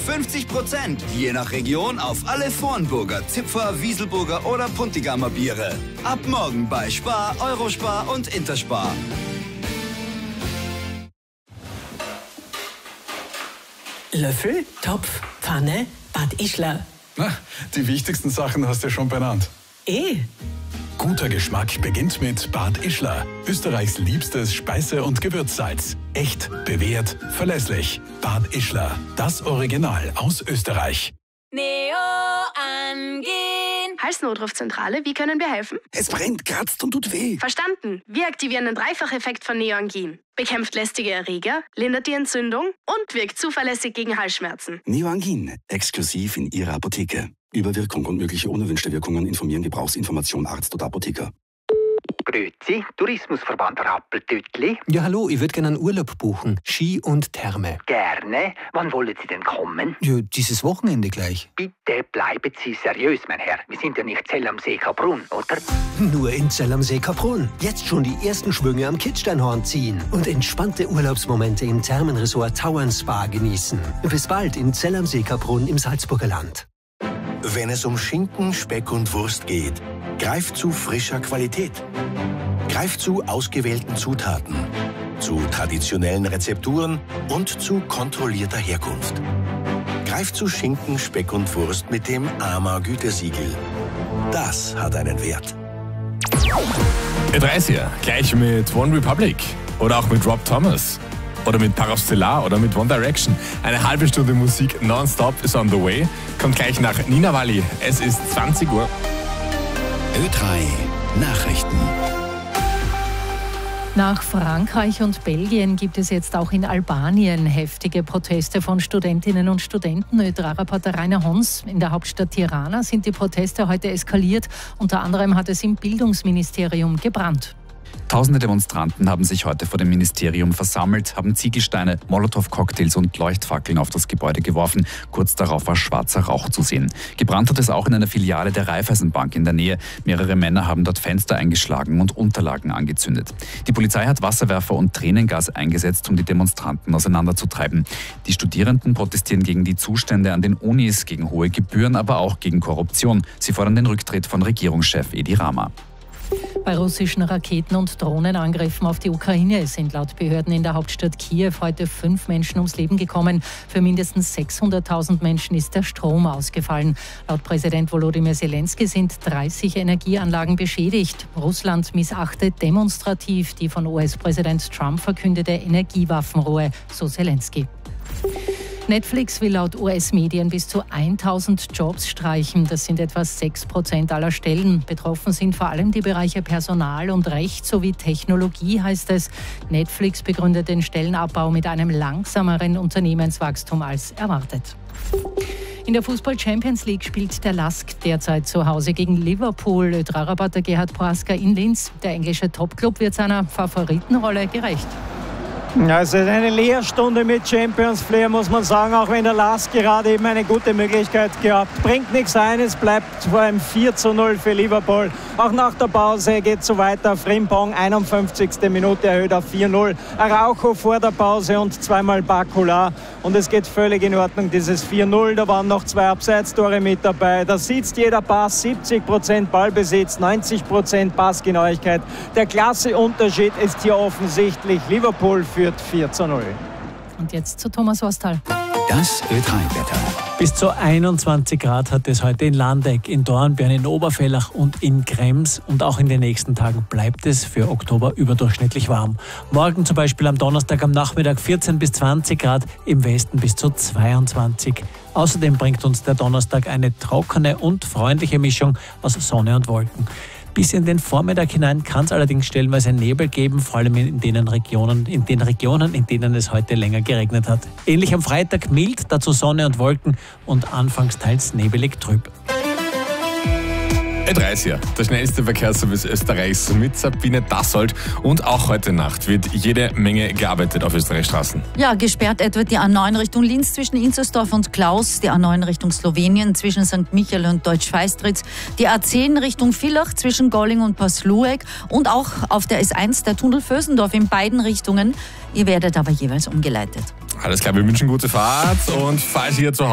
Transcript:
50%, je nach Region auf alle Vornburger, Zipfer, Wieselburger oder Puntigamer Biere. Ab morgen bei Spar, Eurospar und Interspar. Löffel, Topf, Pfanne, Bad Ischler. Na, die wichtigsten Sachen hast du schon benannt. Guter Geschmack beginnt mit Bad Ischler. Österreichs liebstes Speise- und Gewürzsalz. Echt, bewährt, verlässlich. Bad Ischler, das Original aus Österreich. Neo angehen. Halsnotrufzentrale, wie können wir helfen? Es brennt, kratzt und tut weh. Verstanden. Wir aktivieren den Dreifacheffekt von Neoangin. Bekämpft lästige Erreger, lindert die Entzündung und wirkt zuverlässig gegen Halsschmerzen. Neoangin, exklusiv in Ihrer Apotheke. Über Wirkung und mögliche unerwünschte Wirkungen informieren Gebrauchsinformation Arzt oder Apotheker. Grüezi, Tourismusverband Rappeltötli. Ja, hallo, ich würde gerne einen Urlaub buchen. Ski und Therme. Gerne. Wann wollen Sie denn kommen? Ja, dieses Wochenende gleich. Bitte bleiben Sie seriös, mein Herr. Wir sind ja nicht Zell am See Kaprun, oder? Nur in Zell am See Kaprun. Jetzt schon die ersten Schwünge am Kitzsteinhorn ziehen und entspannte Urlaubsmomente im Thermenresort Tauern Spa genießen. Bis bald in Zell am See Kaprun im Salzburger Land. Wenn es um Schinken, Speck und Wurst geht, greift zu frischer Qualität. Greift zu ausgewählten Zutaten, zu traditionellen Rezepturen und zu kontrollierter Herkunft. Greift zu Schinken, Speck und Wurst mit dem AMA-Gütesiegel. Das hat einen Wert. Ö30, gleich mit One Republic oder auch mit Rob Thomas oder mit Parastellar oder mit One Direction. Eine halbe Stunde Musik nonstop ist on the way. Kommt gleich nach Nina Walli. Es ist 20 Uhr. Ö3 Nachrichten. Nach Frankreich und Belgien gibt es jetzt auch in Albanien heftige Proteste von Studentinnen und Studenten. Ö3-Reporter Rainer Hons. In der Hauptstadt Tirana sind die Proteste heute eskaliert. Unter anderem hat es im Bildungsministerium gebrannt. Tausende Demonstranten haben sich heute vor dem Ministerium versammelt, haben Ziegelsteine, Molotow-Cocktails und Leuchtfackeln auf das Gebäude geworfen. Kurz darauf war schwarzer Rauch zu sehen. Gebrannt hat es auch in einer Filiale der Raiffeisenbank in der Nähe. Mehrere Männer haben dort Fenster eingeschlagen und Unterlagen angezündet. Die Polizei hat Wasserwerfer und Tränengas eingesetzt, um die Demonstranten auseinanderzutreiben. Die Studierenden protestieren gegen die Zustände an den Unis, gegen hohe Gebühren, aber auch gegen Korruption. Sie fordern den Rücktritt von Regierungschef Edi Rama. Bei russischen Raketen- und Drohnenangriffen auf die Ukraine sind laut Behörden in der Hauptstadt Kiew heute 5 Menschen ums Leben gekommen. Für mindestens 600.000 Menschen ist der Strom ausgefallen. Laut Präsident Volodymyr Zelensky sind 30 Energieanlagen beschädigt. Russland missachtet demonstrativ die von US-Präsident Trump verkündete Energiewaffenruhe, so Zelensky. Netflix will laut US-Medien bis zu 1000 Jobs streichen. Das sind etwa 6% aller Stellen. Betroffen sind vor allem die Bereiche Personal und Recht sowie Technologie, heißt es. Netflix begründet den Stellenabbau mit einem langsameren Unternehmenswachstum als erwartet. In der Fußball-Champions League spielt der LASK derzeit zu Hause gegen Liverpool. Ö3-Reporter Gerhard Prohaska in Linz. Der englische Topclub wird seiner Favoritenrolle gerecht. Ja, es ist eine Lehrstunde mit Champions Flair, muss man sagen, auch wenn der LASK gerade eben eine gute Möglichkeit gehabt. Bringt nichts ein, es bleibt vor einem 4:0 für Liverpool. Auch nach der Pause geht es so weiter. Frimpong, 51. Minute, erhöht auf 4:0. Araujo vor der Pause und zweimal Bakula. Und es geht völlig in Ordnung, dieses 4:0. Da waren noch 2 Abseitstore mit dabei. Da sitzt jeder Pass, 70% Ballbesitz, 90% Passgenauigkeit. Der Klasseunterschied ist hier offensichtlich. Liverpool führt 4:0. Und jetzt zu Thomas Worsthal. Das Ö3-Wetter. Bis zu 21 Grad hat es heute in Landeck, in Dornbirn, in Oberfellach und in Krems. Und auch in den nächsten Tagen bleibt es für Oktober überdurchschnittlich warm. Morgen zum Beispiel am Donnerstag am Nachmittag 14 bis 20 Grad, im Westen bis zu 22. Außerdem bringt uns der Donnerstag eine trockene und freundliche Mischung aus Sonne und Wolken. Bis in den Vormittag hinein kann es allerdings stellenweise Nebel geben, vor allem in den Regionen, in denen es heute länger geregnet hat. Ähnlich am Freitag mild, dazu Sonne und Wolken und anfangs teils nebelig trüb. Ö30, der schnellste Verkehrsservice Österreichs mit Sabine Dassold. Und auch heute Nacht wird jede Menge gearbeitet auf Österreichs Straßen. Ja, gesperrt etwa die A9 Richtung Linz zwischen Inzersdorf und Klaus, die A9 Richtung Slowenien zwischen St. Michael und Deutsch-Feistritz, die A10 Richtung Villach zwischen Golling und Paslueck und auch auf der S1 der Tunnel Vösendorf in beiden Richtungen. Ihr werdet aber jeweils umgeleitet. Alles klar, wir wünschen gute Fahrt und falls ihr zu